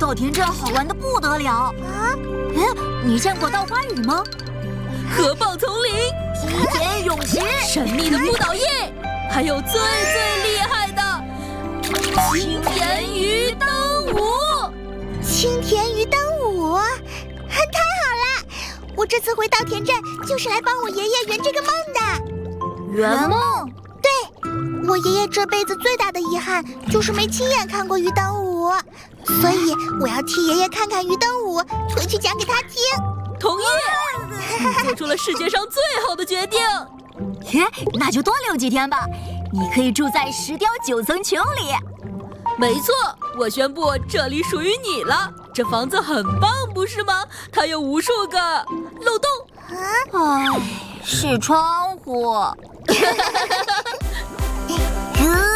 稻田镇好玩的不得了啊！你见过稻花雨吗？ 河蚌丛林、 梯田泳池、 神秘的不倒液，还有最厉害的青田鱼灯舞。 青田鱼灯舞，太好了！我这次回稻田镇就是来帮我爷爷圆这个梦的。 圆梦？ 对，我爷爷这辈子最大的遗憾就是没亲眼看过鱼灯舞，所以我要替爷爷看看鱼灯舞，回去讲给他听。 同意，你做出了世界上最好的决定。 那就多留几天吧。你可以住在石雕9层穹里。 没错，我宣布这里属于你了。这房子很棒，不是吗？它有无数个漏洞。 是窗户。